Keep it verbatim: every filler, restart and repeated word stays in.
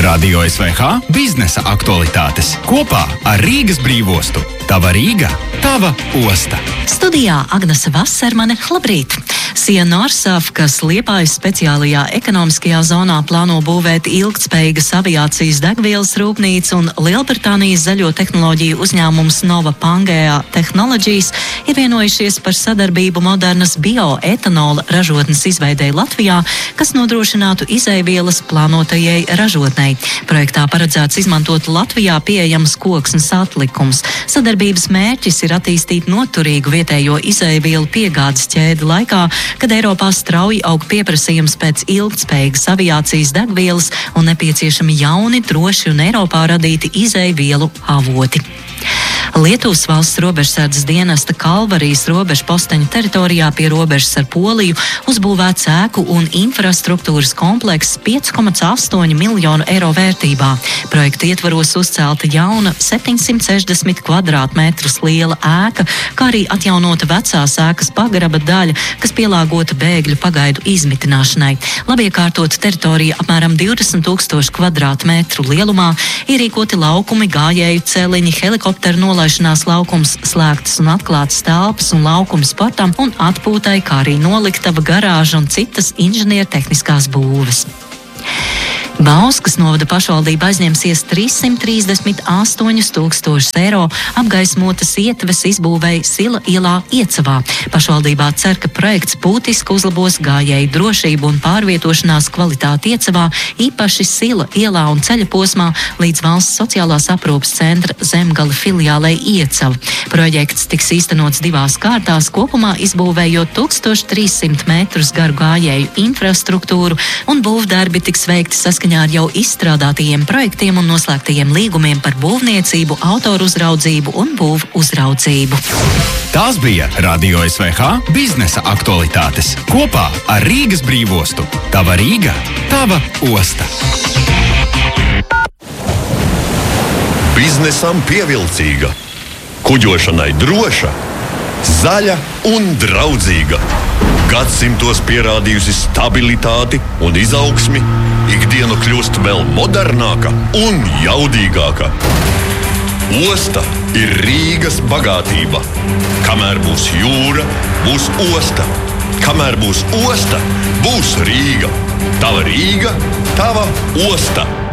Radio S V H biznesa aktualitātes kopā ar Rīgas brīvostu. Tava Rīga, tava osta. Studijā Agnese Vasarmane, labrīt! Sija Norsaf, kas Liepājas speciālajā ekonomiskajā zonā plāno būvēt ilgtspējīgas aviācijas degvielas rūpnīcu, un Lielbritānijas zaļo tehnoloģiju uzņēmums Nova Pangea Technologies ir vienojušies par sadarbību modernas bioetanola ražotnes izveidei Latvijā, kas nodrošinātu izejvielas plānotajai ražotnei. Projektā paredzēts izmantot Latvijā pieejamas koksnes atlikums. Sadarbības mērķis ir attīstīt noturīgu vietējo izejvielu piegādes ķēdi laikā, kad Eiropā strauji aug pieprasījums pēc ilgtspējīgas aviācijas degvielas un nepieciešami jauni, droši un Eiropā radīti izejvielu avoti. Lietuvas valsts robežsardzes dienesta Kalvarijas robežu posteņa teritorijā pie robežas ar Poliju uzbūvēts ēku un infrastruktūras komplekss pieci komats astoņi miljonu eiro vērtībā. Projekta ietvaros uzcelta jauna septiņsimt sešdesmit kvadrātmetrus liela ēka, kā arī atjaunota vecās ēkas pagraba daļa, kas pielāgota bēgļu pagaidu izmitināšanai. Labiekārtota teritorija apmēram divdesmit tūkstoši kvadrātmetru lielumā, ierīkoti laukumi, gājēju celiņi, helikopteru nolaišanās laukums, slēgtas un atklātas telpas un laukumi sportam un atpūtai, kā arī noliktava, garāža un citas inženiertehniskās būves. Bauskas novada pašvaldība aizņemsies trīssimt trīsdesmit astoņus tūkstošus eiro apgaismotas ietves izbūvēja Sila ielā Iecavā. Pašvaldībā cer, ka projekts būtiski uzlabos gājēju drošību un pārvietošanās kvalitāti Iecavā, īpaši Sila ielā un ceļa posmā līdz valsts sociālās aprūpes centra Zemgala filiālei Iecava. Projekts tiks īstenots divās kārtās, kopumā izbūvējot tūkstoš trīssimt metrus garu gājēju infrastruktūru, un būvdarbi tiks veikti saskaņā ar jau izstrādātajiem projektiem un noslēgtajiem līgumiem par būvniecību, autoru uzraudzību un būvu uzraudzību. Tās bija Radio S V H biznesa aktualitātes kopā ar Rīgas brīvostu. Tava Rīga, tava osta. Biznesam pievilcīga, kuģošanai droša, zaļa un draudzīga. Gadsimtos pierādījusi stabilitāti un izaugsmi, ikdiena kļūst vēl modernāka un jaudīgāka. Osta ir Rīgas bagātība. Kamēr būs jūra, būs osta. Kamēr būs osta, būs Rīga. Tava Rīga, tava osta.